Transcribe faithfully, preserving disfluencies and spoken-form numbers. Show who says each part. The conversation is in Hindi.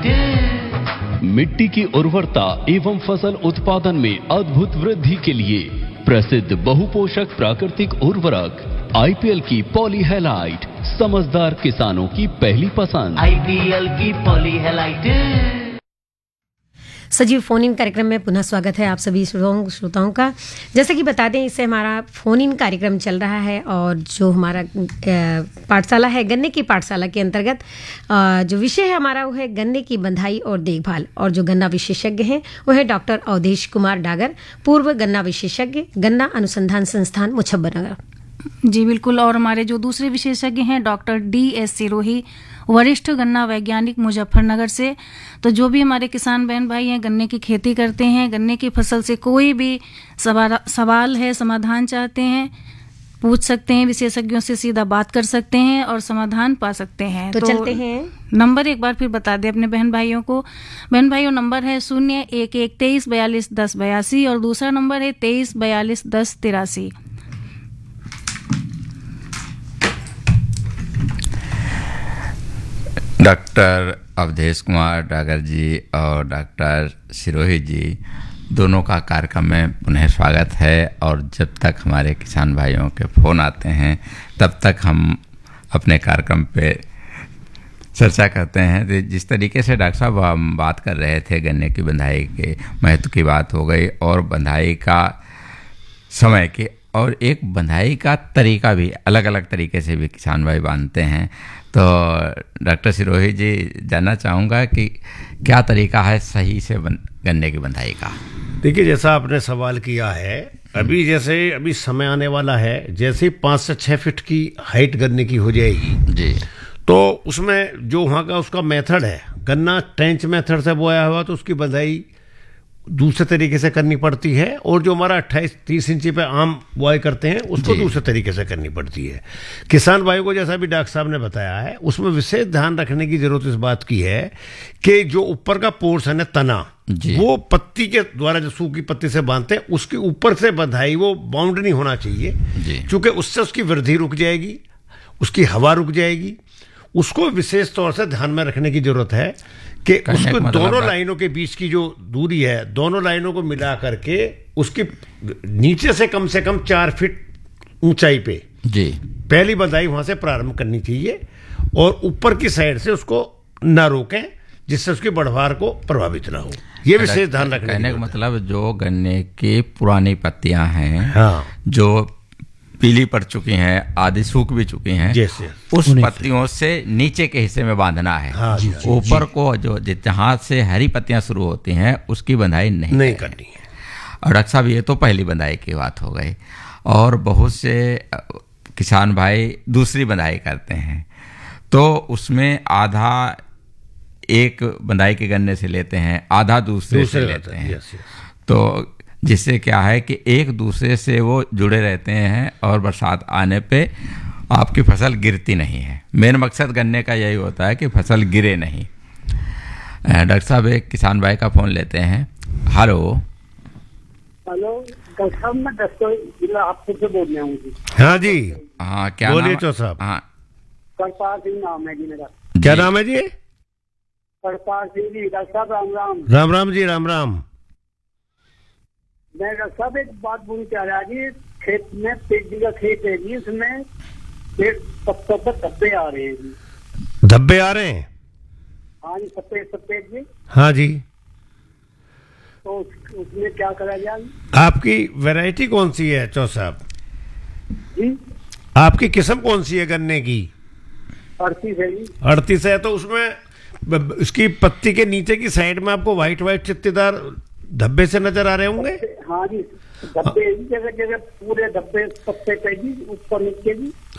Speaker 1: हेलाइट।
Speaker 2: मिट्टी की उर्वरता एवं फसल उत्पादन में अद्भुत वृद्धि के लिए प्रसिद्ध बहुपोषक प्राकृतिक उर्वरक आईपीएल की पॉली हेलाइट समझदार किसानों की पहली पसंद।
Speaker 1: आईपीएल की पॉली हेलाइट।
Speaker 3: सजीव फोन इन कार्यक्रम में पुनः स्वागत है आप सभी श्रोताओं श्रोताओं का। जैसे कि बता दें, इससे हमारा फोन इन कार्यक्रम चल रहा है और जो हमारा पाठशाला है गन्ने की पाठशाला के अंतर्गत जो विषय है हमारा वो है गन्ने की बंधाई और देखभाल, और जो गन्ना विशेषज्ञ हैं वो है डॉक्टर अवधेश कुमार डागर, पूर्व गन्ना विशेषज्ञ, गन्ना अनुसंधान संस्थान मुजफ्फरनगर।
Speaker 4: जी बिल्कुल। और हमारे जो दूसरे विशेषज्ञ हैं डॉक्टर डी एस सिरोही, वरिष्ठ गन्ना वैज्ञानिक मुजफ्फरनगर से। तो जो भी हमारे किसान बहन भाई हैं गन्ने की खेती करते हैं, गन्ने की फसल से कोई भी सवाल है, समाधान चाहते हैं, पूछ सकते हैं, विशेषज्ञों से सीधा बात कर सकते हैं और समाधान पा सकते हैं।
Speaker 3: तो, तो चलते हैं
Speaker 4: नंबर एक बार फिर बता दें अपने बहन भाइयों को। बहन भाइयों, नंबर है शून्य एक एक तेईस बयालीस दस बयासी और दूसरा नंबर है तेईस बयालीस दस तिरासी।
Speaker 5: डॉक्टर अवधेश कुमार डागर जी और डॉक्टर सिरोही जी दोनों का कार्यक्रम में पुनः स्वागत है। और जब तक हमारे किसान भाइयों के फ़ोन आते हैं तब तक हम अपने कार्यक्रम पे चर्चा करते हैं। जिस तरीके से डॉक्टर साहब हम बात कर रहे थे गन्ने की बंधाई के महत्व की बात हो गई और बंधाई का समय की, और एक बंधाई का तरीका भी अलग अलग तरीके से भी किसान भाई बांधते हैं। तो डॉक्टर सिरोही जी, जानना चाहूँगा कि क्या तरीका है सही से बन, गन्ने की बंधाई का।
Speaker 6: देखिए, जैसा आपने सवाल किया है, अभी जैसे अभी समय आने वाला है, जैसे पाँच से छः फीट की हाइट गन्ने की हो जाएगी
Speaker 5: जी, तो
Speaker 6: उसमें जो वहाँ का उसका मेथड है, गन्ना ट्रेंच मेथड से बोया हुआ तो उसकी बंधाई दूसरे तरीके से करनी पड़ती है, और जो हमारा अट्ठाईस तीस इंची पे आम बुआई करते हैं उसको दूसरे तरीके से करनी पड़ती है। किसान भाइयों को जैसा भी डॉक्टर साहब ने बताया है, उसमें विशेष ध्यान रखने की जरूरत इस बात की है कि जो ऊपर का पोर्शन है तना, वो पत्ती के द्वारा जो सूखी पत्ती से बांधते हैं उसके ऊपर से बंधाई वो बाउंड नहीं होना चाहिए, क्योंकि उससे उसकी वृद्धि रुक जाएगी, उसकी हवा रुक जाएगी। उसको विशेष तौर से ध्यान में रखने की जरूरत है कि उसको मतलब दोनों लाइनों के बीच की जो दूरी है, दोनों लाइनों को मिला करके उसकी नीचे से कम से कम चार फीट ऊंचाई पे जी पहली बंधाई वहां से प्रारंभ करनी चाहिए, और ऊपर की साइड से उसको ना रोकें जिससे उसकी बढ़वार को प्रभावित ना हो। ये विशेष ध्यान रखने
Speaker 5: कहने का मतलब जो गन्ने की पुरानी पत्तियां हैं,
Speaker 6: हाँ, जो
Speaker 5: पीली पड़ चुकी हैं, आधी सूख भी चुकी हैं, उस पत्तियों से नीचे के हिस्से में बांधना है।
Speaker 6: हाँ,
Speaker 5: ऊपर को जो जहाँ से हरी पत्तियां शुरू होती हैं उसकी बंधाई नहीं,
Speaker 6: नहीं करनी है।
Speaker 5: और डॉक्टर साहब, ये तो पहली बंधाई की बात हो गई, और बहुत से किसान भाई दूसरी बंधाई करते हैं, तो उसमें आधा एक बंधाई के गन्ने से लेते हैं, आधा दूसरे, दूसरे से लेते हैं। Yes, yes. तो जिससे क्या है कि एक दूसरे से वो जुड़े रहते हैं और बरसात आने पे आपकी फसल गिरती नहीं है। मेन मकसद गन्ने का यही होता है कि फसल गिरे नहीं। डॉक्टर साहब, एक किसान भाई का फोन लेते हैं। हेलो
Speaker 7: हेलो डॉक्टर साहब, मैं दस्तों जिला आपसे से बोल रहा हूँ।
Speaker 6: हाँ जी,
Speaker 5: हाँ क्या
Speaker 6: बोलिए चौ साहब।
Speaker 5: हाँ,
Speaker 7: करतार सिंह नाम है जी मेरा।
Speaker 6: क्या नाम है जी?
Speaker 7: करतार सिंह जी। डॉक्टर साहब राम राम।
Speaker 6: राम राम जी, राम राम।
Speaker 7: मैं डॉक्टर साहब एक बात बोलना चाह रहा जी, खेत में पेड़ का खेत है जी, उसमें पेड़ पत्तों पर धब्बे आ रहे हैं जी।
Speaker 6: धब्बे आ रहे हैं?
Speaker 7: हाँ जी, सफेद सफेद जी।
Speaker 6: हाँ जी,
Speaker 7: तो उसमें क्या करा जाए?
Speaker 6: आपकी वैरायटी कौन सी है चौ साहब
Speaker 7: जी?
Speaker 6: आपकी किस्म कौन सी है गन्ने की?
Speaker 7: अड़तीस है जी।
Speaker 6: अड़तीस है, तो उसमें उसकी पत्ती के नीचे की साइड में आपको व्हाइट व्हाइट चित्तेदार धब्बे से नजर आ रहे होंगे।
Speaker 7: हाँ जी, धब्बे जगह जगह पूरे धब्बे पत्ते पे जी, ऊपर नीचे जी।